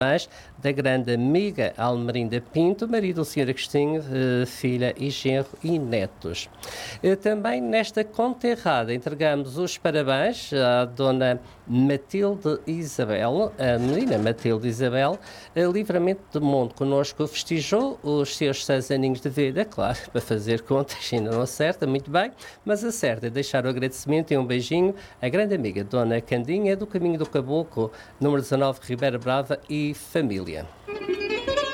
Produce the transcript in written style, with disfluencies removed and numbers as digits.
da grande amiga Almerinda Pinto, marido do Sr. Agostinho, filha e genro e netos. Também nesta conta errada entregamos os parabéns à dona Matilde Isabel, a menina Matilde Isabel, Livramento do Mundo connosco festejou os seus 6 aninhos de vida, claro, para fazer contas ainda não acerta, muito bem, mas acerta deixar o agradecimento e um beijinho à grande amiga dona Candinha do Caminho do Caboclo, número 19, Ribeira Brava e família.